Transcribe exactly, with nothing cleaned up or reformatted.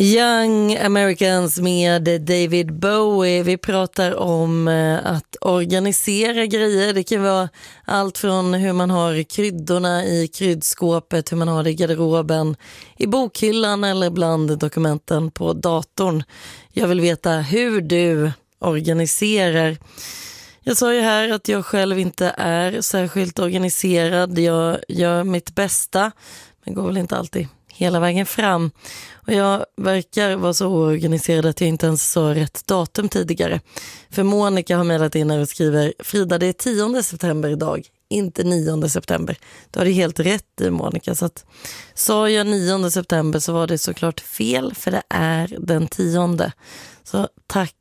Young Americans med David Bowie. Vi pratar om att organisera grejer. Det kan vara allt från hur man har kryddorna i kryddskåpet, hur man har det i garderoben, i bokhyllan eller bland dokumenten på datorn. Jag vill veta hur du organiserar. Jag sa ju här att jag själv inte är särskilt organiserad. Jag gör mitt bästa, men går väl inte alltid hela vägen fram. Och jag verkar vara så organiserad att jag inte ens sa rätt datum tidigare. För Monica har mejlat in och skriver: Frida, det är tionde september idag, inte nionde september. Då har det helt rätt i, Monica. Så att, sa jag nionde september så var det såklart fel, för det är den tionde. Så tack